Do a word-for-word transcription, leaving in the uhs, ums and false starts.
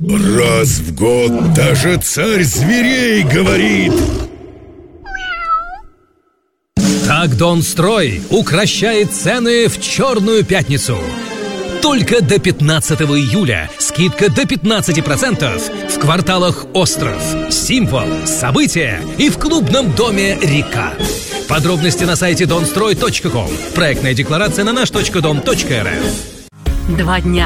Раз в год даже царь зверей говорит. Так Донстрой укрощает цены в Черную пятницу. Только до пятнадцатого июля скидка до пятнадцати процентов в кварталах Остров, Символ, События и в клубном доме Река. Подробности на сайте донстрой точка ком. Проектная декларация на наш точка дом точка эр эф. Два дня